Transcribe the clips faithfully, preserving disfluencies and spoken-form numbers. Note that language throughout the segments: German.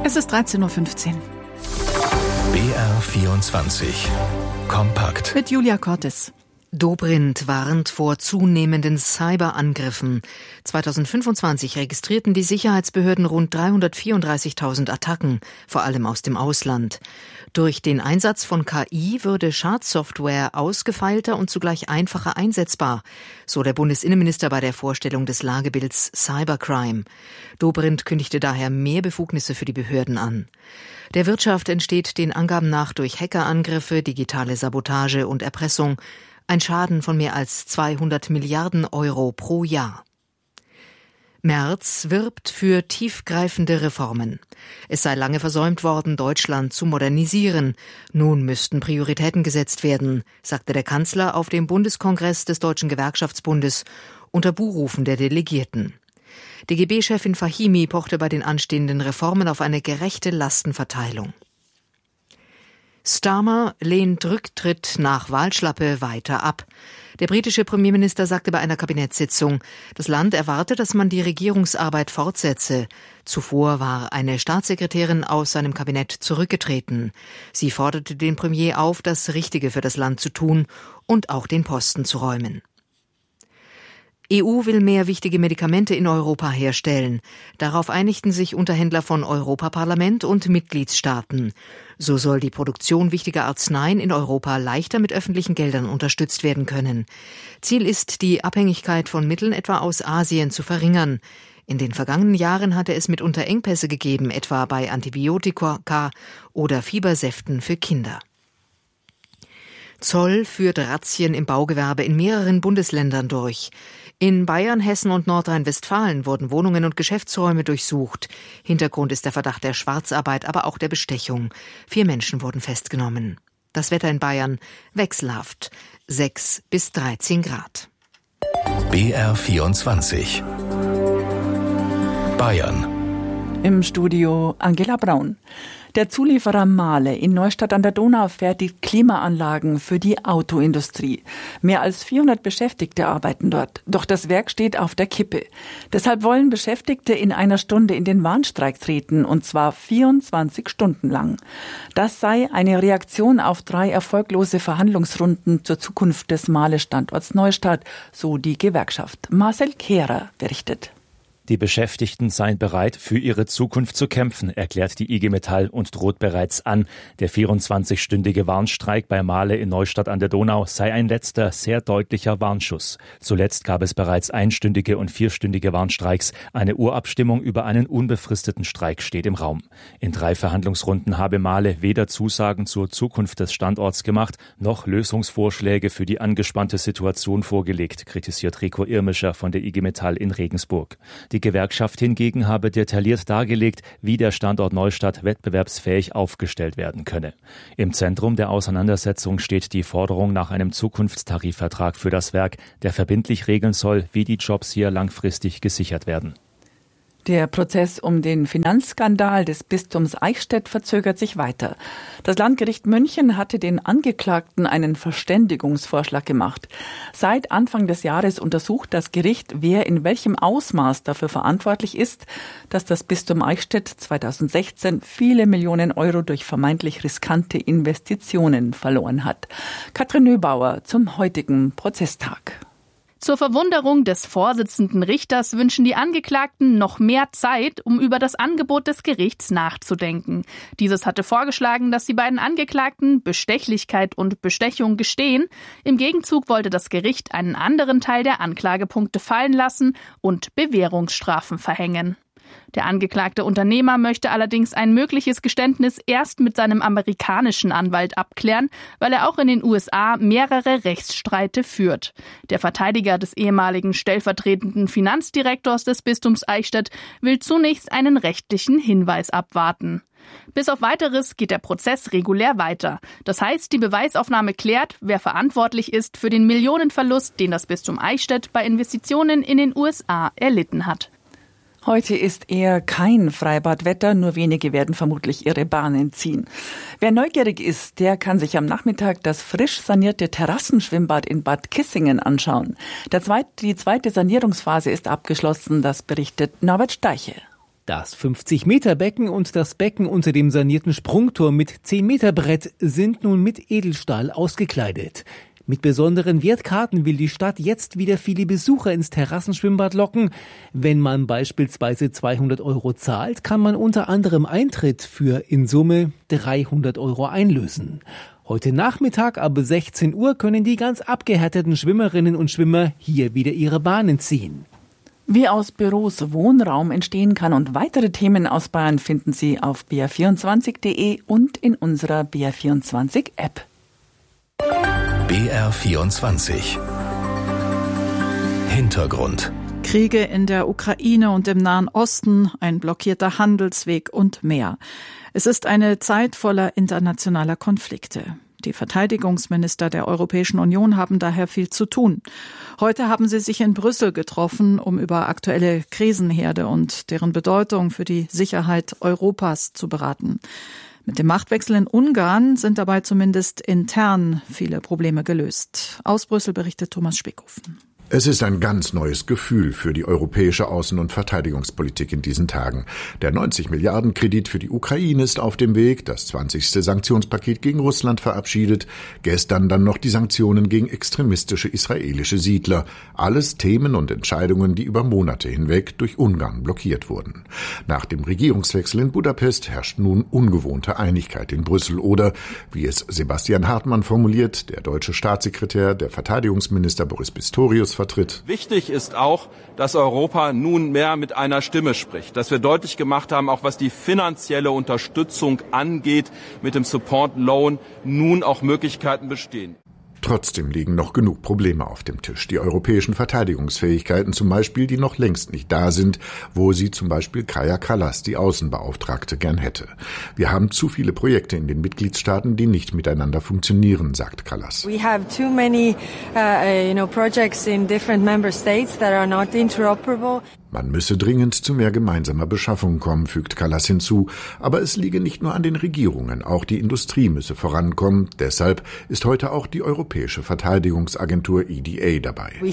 Es ist dreizehn Uhr fünfzehn. B R vierundzwanzig. Kompakt. Mit Julia Cortes. Dobrindt warnt vor zunehmenden Cyberangriffen. zweitausendfünfundzwanzig registrierten die Sicherheitsbehörden rund dreihundertvierunddreißigtausend Attacken, vor allem aus dem Ausland. Durch den Einsatz von K I würde Schadsoftware ausgefeilter und zugleich einfacher einsetzbar, so der Bundesinnenminister bei der Vorstellung des Lagebilds Cybercrime. Dobrindt kündigte daher mehr Befugnisse für die Behörden an. Der Wirtschaft entsteht den Angaben nach durch Hackerangriffe, digitale Sabotage und Erpressung ein Schaden von mehr als zweihundert Milliarden Euro pro Jahr. Merz wirbt für tiefgreifende Reformen. Es sei lange versäumt worden, Deutschland zu modernisieren. Nun müssten Prioritäten gesetzt werden, sagte der Kanzler auf dem Bundeskongress des Deutschen Gewerkschaftsbundes unter Buhrufen der Delegierten. D G B-Chefin Fahimi pochte bei den anstehenden Reformen auf eine gerechte Lastenverteilung. Starmer lehnt Rücktritt nach Wahlschlappe weiter ab. Der britische Premierminister sagte bei einer Kabinettssitzung, das Land erwarte, dass man die Regierungsarbeit fortsetze. Zuvor war eine Staatssekretärin aus seinem Kabinett zurückgetreten. Sie forderte den Premier auf, das Richtige für das Land zu tun und auch den Posten zu räumen. E U will mehr wichtige Medikamente in Europa herstellen. Darauf einigten sich Unterhändler von Europaparlament und Mitgliedstaaten. So soll die Produktion wichtiger Arzneien in Europa leichter mit öffentlichen Geldern unterstützt werden können. Ziel ist, die Abhängigkeit von Mitteln etwa aus Asien zu verringern. In den vergangenen Jahren hatte es mitunter Engpässe gegeben, etwa bei Antibiotika oder Fiebersäften für Kinder. Zoll führt Razzien im Baugewerbe in mehreren Bundesländern durch. In Bayern, Hessen und Nordrhein-Westfalen wurden Wohnungen und Geschäftsräume durchsucht. Hintergrund ist der Verdacht der Schwarzarbeit, aber auch der Bestechung. Vier Menschen wurden festgenommen. Das Wetter in Bayern wechselhaft, sechs bis dreizehn Grad. B R vierundzwanzig. Bayern. Im Studio Angela Braun. Der Zulieferer Mahle in Neustadt an der Donau fertigt Klimaanlagen für die Autoindustrie. Mehr als vierhundert Beschäftigte arbeiten dort. Doch das Werk steht auf der Kippe. Deshalb wollen Beschäftigte in einer Stunde in den Warnstreik treten, und zwar vierundzwanzig Stunden lang. Das sei eine Reaktion auf drei erfolglose Verhandlungsrunden zur Zukunft des Mahle-Standorts Neustadt, so die Gewerkschaft. Marcel Kehrer berichtet. Die Beschäftigten seien bereit, für ihre Zukunft zu kämpfen, erklärt die I G Metall und droht bereits an. Der vierundzwanzigstündige Warnstreik bei Mahle in Neustadt an der Donau sei ein letzter, sehr deutlicher Warnschuss. Zuletzt gab es bereits einstündige und vierstündige Warnstreiks. Eine Urabstimmung über einen unbefristeten Streik steht im Raum. In drei Verhandlungsrunden habe Mahle weder Zusagen zur Zukunft des Standorts gemacht, noch Lösungsvorschläge für die angespannte Situation vorgelegt, kritisiert Rico Irmischer von der I G Metall in Regensburg. Die Gewerkschaft hingegen habe detailliert dargelegt, wie der Standort Neustadt wettbewerbsfähig aufgestellt werden könne. Im Zentrum der Auseinandersetzung steht die Forderung nach einem Zukunftstarifvertrag für das Werk, der verbindlich regeln soll, wie die Jobs hier langfristig gesichert werden. Der Prozess um den Finanzskandal des Bistums Eichstätt verzögert sich weiter. Das Landgericht München hatte den Angeklagten einen Verständigungsvorschlag gemacht. Seit Anfang des Jahres untersucht das Gericht, wer in welchem Ausmaß dafür verantwortlich ist, dass das Bistum Eichstätt zweitausendsechzehn viele Millionen Euro durch vermeintlich riskante Investitionen verloren hat. Katrin Nöbauer zum heutigen Prozesstag. Zur Verwunderung des Vorsitzenden Richters wünschen die Angeklagten noch mehr Zeit, um über das Angebot des Gerichts nachzudenken. Dieses hatte vorgeschlagen, dass die beiden Angeklagten Bestechlichkeit und Bestechung gestehen. Im Gegenzug wollte das Gericht einen anderen Teil der Anklagepunkte fallen lassen und Bewährungsstrafen verhängen. Der angeklagte Unternehmer möchte allerdings ein mögliches Geständnis erst mit seinem amerikanischen Anwalt abklären, weil er auch in den U S A mehrere Rechtsstreite führt. Der Verteidiger des ehemaligen stellvertretenden Finanzdirektors des Bistums Eichstätt will zunächst einen rechtlichen Hinweis abwarten. Bis auf Weiteres geht der Prozess regulär weiter. Das heißt, die Beweisaufnahme klärt, wer verantwortlich ist für den Millionenverlust, den das Bistum Eichstätt bei Investitionen in den U S A erlitten hat. Heute ist eher kein Freibadwetter, nur wenige werden vermutlich ihre Bahnen ziehen. Wer neugierig ist, der kann sich am Nachmittag das frisch sanierte Terrassenschwimmbad in Bad Kissingen anschauen. Der zweite, die zweite Sanierungsphase ist abgeschlossen, das berichtet Norbert Steiche. Das fünfzig-Meter-Becken und das Becken unter dem sanierten Sprungturm mit zehn-Meter-Brett sind nun mit Edelstahl ausgekleidet. Mit besonderen Wertkarten will die Stadt jetzt wieder viele Besucher ins Terrassenschwimmbad locken. Wenn man beispielsweise zweihundert Euro zahlt, kann man unter anderem Eintritt für in Summe dreihundert Euro einlösen. Heute Nachmittag ab sechzehn Uhr können die ganz abgehärteten Schwimmerinnen und Schwimmer hier wieder ihre Bahnen ziehen. Wie aus Büros Wohnraum entstehen kann und weitere Themen aus Bayern finden Sie auf b r vierundzwanzig punkt de und in unserer B R vierundzwanzig App. B R vierundzwanzig Hintergrund. Kriege in der Ukraine und im Nahen Osten, ein blockierter Handelsweg und mehr. Es ist eine Zeit voller internationaler Konflikte. Die Verteidigungsminister der Europäischen Union haben daher viel zu tun. Heute haben sie sich in Brüssel getroffen, um über aktuelle Krisenherde und deren Bedeutung für die Sicherheit Europas zu beraten. Mit dem Machtwechsel in Ungarn sind dabei zumindest intern viele Probleme gelöst. Aus Brüssel berichtet Thomas Spickhofen. Es ist ein ganz neues Gefühl für die europäische Außen- und Verteidigungspolitik in diesen Tagen. Der neunzig Milliarden Kredit für die Ukraine ist auf dem Weg, das zwanzigste Sanktionspaket gegen Russland verabschiedet, gestern dann noch die Sanktionen gegen extremistische israelische Siedler. Alles Themen und Entscheidungen, die über Monate hinweg durch Ungarn blockiert wurden. Nach dem Regierungswechsel in Budapest herrscht nun ungewohnte Einigkeit in Brüssel oder, wie es Sebastian Hartmann formuliert, der deutsche Staatssekretär, der Verteidigungsminister Boris Pistorius vertritt. Wichtig ist auch, dass Europa nun mehr mit einer Stimme spricht, dass wir deutlich gemacht haben, auch was die finanzielle Unterstützung angeht, mit dem Support Loan nun auch Möglichkeiten bestehen. Trotzdem liegen noch genug Probleme auf dem Tisch. Die europäischen Verteidigungsfähigkeiten zum Beispiel, die noch längst nicht da sind, wo sie zum Beispiel Kaja Kallas, die Außenbeauftragte, gern hätte. Wir haben zu viele Projekte in den Mitgliedstaaten, die nicht miteinander funktionieren, sagt Kallas. We have too many, uh, you know, projects in different member states that are not interoperable. Man müsse dringend zu mehr gemeinsamer Beschaffung kommen, fügt Kallas hinzu. Aber es liege nicht nur an den Regierungen, auch die Industrie müsse vorankommen. Deshalb ist heute auch die Europäische Verteidigungsagentur E D A dabei. Wir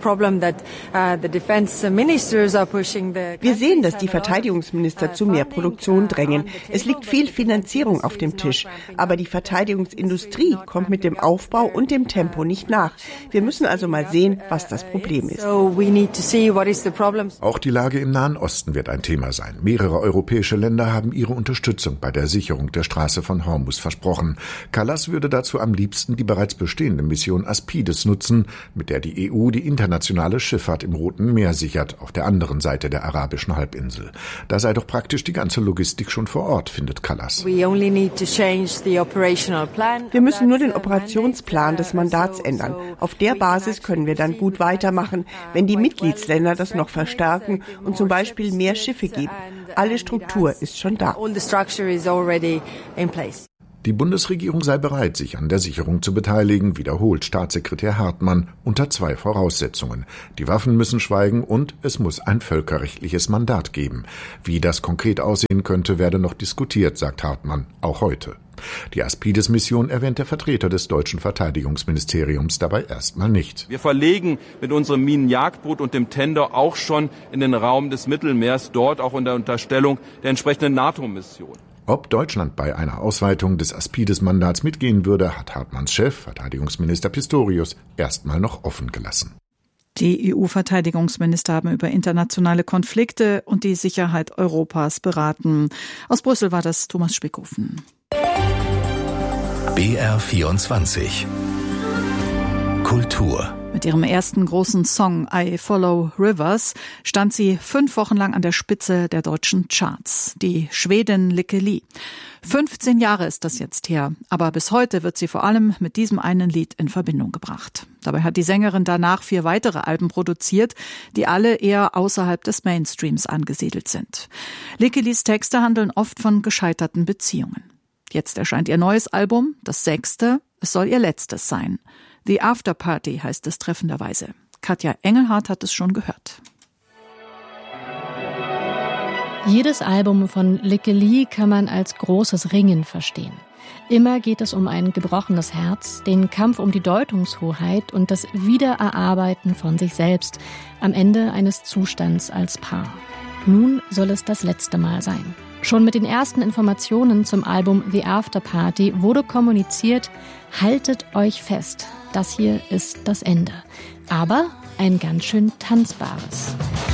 sehen, dass die Verteidigungsminister zu mehr Produktion drängen. Es liegt viel Finanzierung auf dem Tisch. Aber die Verteidigungsindustrie kommt mit dem Aufbau und dem Tempo nicht nach. Wir müssen also mal sehen, was das Problem ist. Auch die Lage im Nahen Osten wird ein Thema sein. Mehrere europäische Länder haben ihre Unterstützung bei der Sicherung der Straße von Hormuz versprochen. Kallas würde dazu am liebsten die bereits bestehende Mission Aspides nutzen, mit der die E U die internationale Schifffahrt im Roten Meer sichert, auf der anderen Seite der arabischen Halbinsel. Da sei doch praktisch die ganze Logistik schon vor Ort, findet Kallas. Wir müssen nur den Operationsplan des Mandats ändern. Auf der Basis können wir dann gut weitermachen, wenn die Mitgliedsländer das noch verstärken und zum Beispiel mehr Schiffe geben. Alle Struktur ist schon da. Die Bundesregierung sei bereit, sich an der Sicherung zu beteiligen, wiederholt Staatssekretär Hartmann, unter zwei Voraussetzungen. Die Waffen müssen schweigen und es muss ein völkerrechtliches Mandat geben. Wie das konkret aussehen könnte, werde noch diskutiert, sagt Hartmann, auch heute. Die Aspides-Mission erwähnt der Vertreter des deutschen Verteidigungsministeriums dabei erstmal nicht. Wir verlegen mit unserem Minenjagdboot und dem Tender auch schon in den Raum des Mittelmeers, dort auch unter Unterstellung der entsprechenden NATO-Mission. Ob Deutschland bei einer Ausweitung des Aspides-Mandats mitgehen würde, hat Hartmanns Chef, Verteidigungsminister Pistorius, erstmal noch offen gelassen. Die E U-Verteidigungsminister haben über internationale Konflikte und die Sicherheit Europas beraten. Aus Brüssel war das Thomas Spickhofen. B R vierundzwanzig Kultur. Mit ihrem ersten großen Song I Follow Rivers stand sie fünf Wochen lang an der Spitze der deutschen Charts. Die Schwedin Lykke Li. fünfzehn Jahre ist das jetzt her, aber bis heute wird sie vor allem mit diesem einen Lied in Verbindung gebracht. Dabei hat die Sängerin danach vier weitere Alben produziert, die alle eher außerhalb des Mainstreams angesiedelt sind. Lykke Lis Texte handeln oft von gescheiterten Beziehungen. Jetzt erscheint ihr neues Album, das sechste. Es soll ihr letztes sein. The After Party heißt es treffenderweise. Katja Engelhardt hat es schon gehört. Jedes Album von Lykke Li kann man als großes Ringen verstehen. Immer geht es um ein gebrochenes Herz, den Kampf um die Deutungshoheit und das Wiedererarbeiten von sich selbst am Ende eines Zustands als Paar. nun soll es das letzte Mal sein. Schon mit den ersten Informationen zum Album The After Party wurde kommuniziert, haltet euch fest, das hier ist das Ende. Aber ein ganz schön tanzbares.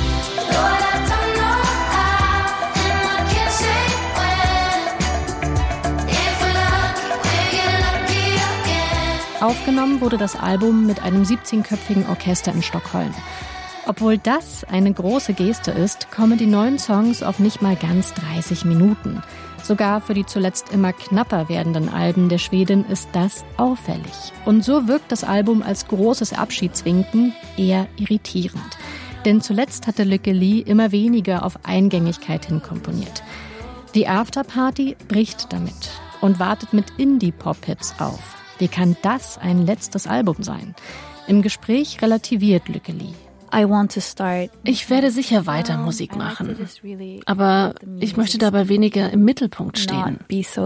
Aufgenommen wurde das Album mit einem siebzehnköpfigen Orchester in Stockholm. Obwohl das eine große Geste ist, kommen die neuen Songs auf nicht mal ganz dreißig Minuten. Sogar für die zuletzt immer knapper werdenden Alben der Schwedin ist das auffällig. Und so wirkt das Album als großes Abschiedswinken eher irritierend. Denn zuletzt hatte Lykke Li immer weniger auf Eingängigkeit hin komponiert. Die After Party bricht damit und wartet mit Indie-Pop-Hits auf. Wie kann das ein letztes Album sein? Im Gespräch relativiert Lykke Li. Ich werde sicher weiter Musik machen, aber ich möchte dabei weniger im Mittelpunkt stehen.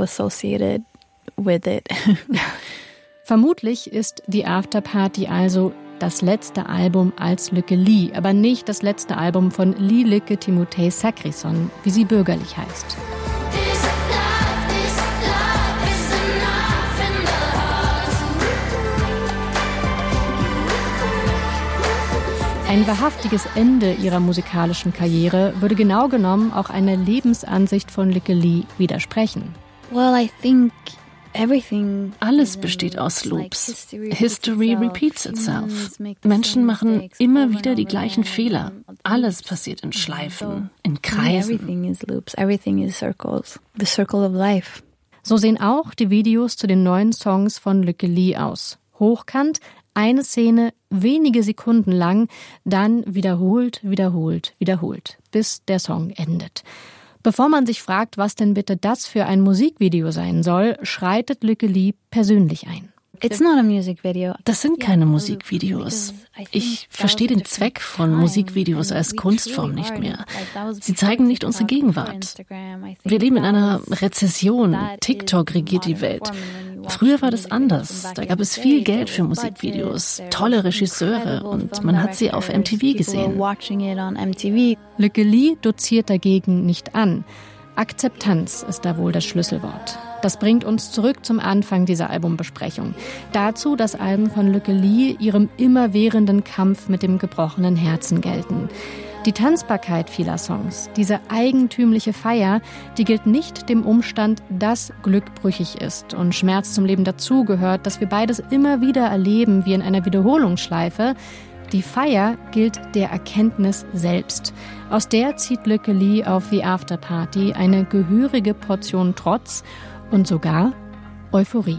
Vermutlich ist die After Party also das letzte Album als Lykke Li, aber nicht das letzte Album von Li Lykke Timotei Zachrisson, wie sie bürgerlich heißt. Ein wahrhaftiges Ende ihrer musikalischen Karriere würde genau genommen auch einer Lebensansicht von Lykke Li widersprechen. Alles besteht aus Loops. History repeats itself. Menschen machen immer wieder die gleichen Fehler. Alles passiert in Schleifen, in Kreisen. So sehen auch die Videos zu den neuen Songs von Lykke Li aus. Hochkant, eine Szene, wenige Sekunden lang, dann wiederholt, wiederholt, wiederholt, bis der Song endet. Bevor man sich fragt, was denn bitte das für ein Musikvideo sein soll, schreitet Lykke Li persönlich ein. Das sind keine Musikvideos. Ich verstehe den Zweck von Musikvideos als Kunstform nicht mehr. Sie zeigen nicht unsere Gegenwart. Wir leben in einer Rezession. TikTok regiert die Welt. Früher war das anders. Da gab es viel Geld für Musikvideos, tolle Regisseure und man hat sie auf M T V gesehen. Lykke Li doziert dagegen nicht an. Akzeptanz ist da wohl das Schlüsselwort. Das bringt uns zurück zum Anfang dieser Albumbesprechung. Dazu, dass Alben von Lykke Li ihrem immerwährenden Kampf mit dem gebrochenen Herzen gelten. Die Tanzbarkeit vieler Songs, diese eigentümliche Feier, die gilt nicht dem Umstand, dass Glück brüchig ist und Schmerz zum Leben dazugehört, dass wir beides immer wieder erleben wie in einer Wiederholungsschleife. Die Feier gilt der Erkenntnis selbst. Aus der zieht Lykke Li auf The After Party eine gehörige Portion Trotz und sogar Euphorie.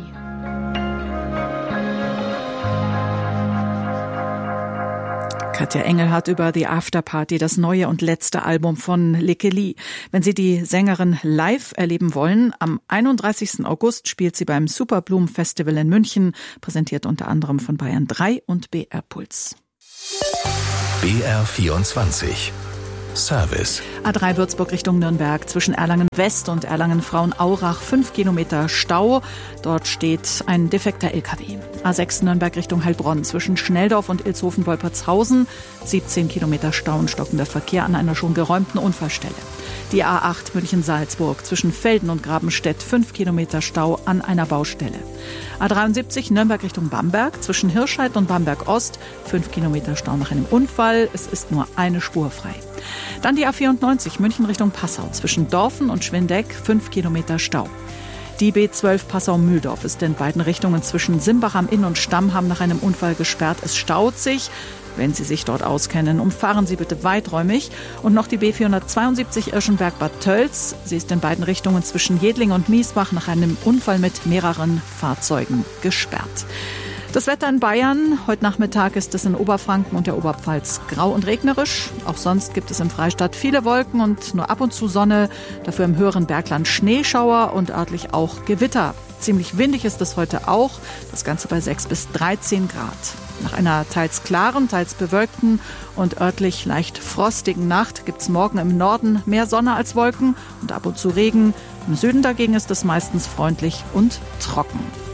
Katja Engelhardt über The After Party, das neue und letzte Album von Lykke Li. Wenn Sie die Sängerin live erleben wollen, am einunddreißigsten August spielt sie beim Superblumen Festival in München, präsentiert unter anderem von Bayern drei und B R Puls. B R vierundzwanzig Service. A drei Würzburg Richtung Nürnberg, zwischen Erlangen West und Erlangen Frauenaurach, fünf Kilometer Stau. Dort steht ein defekter L K W. A sechs Nürnberg Richtung Heilbronn, zwischen Schnelldorf und Ilshofen-Wolpertshausen, siebzehn Kilometer Stau und stockender Verkehr an einer schon geräumten Unfallstelle. Die A acht München-Salzburg, zwischen Velden und Grabenstedt, fünf Kilometer Stau an einer Baustelle. A dreiundsiebzig Nürnberg Richtung Bamberg, zwischen Hirscheid und Bamberg Ost, fünf Kilometer Stau nach einem Unfall. Es ist nur eine Spur frei. Dann die A vierundneunzig München Richtung Passau, zwischen Dorfen und Schwindeck, fünf Kilometer Stau. Die B zwölf Passau-Mühldorf ist in beiden Richtungen zwischen Simbach am Inn und Stammham nach einem Unfall gesperrt. Es staut sich. Wenn Sie sich dort auskennen, umfahren Sie bitte weiträumig. Und noch die B vierhundertzweiundsiebzig Irschenberg-Bad Tölz. Sie ist in beiden Richtungen zwischen Jedling und Miesbach nach einem Unfall mit mehreren Fahrzeugen gesperrt. Das Wetter in Bayern. Heute Nachmittag ist es in Oberfranken und der Oberpfalz grau und regnerisch. Auch sonst gibt es im Freistaat viele Wolken und nur ab und zu Sonne. Dafür im höheren Bergland Schneeschauer und örtlich auch Gewitter. Ziemlich windig ist es heute auch. Das Ganze bei sechs bis dreizehn Grad. Nach einer teils klaren, teils bewölkten und örtlich leicht frostigen Nacht gibt es morgen im Norden mehr Sonne als Wolken und ab und zu Regen. Im Süden dagegen ist es meistens freundlich und trocken.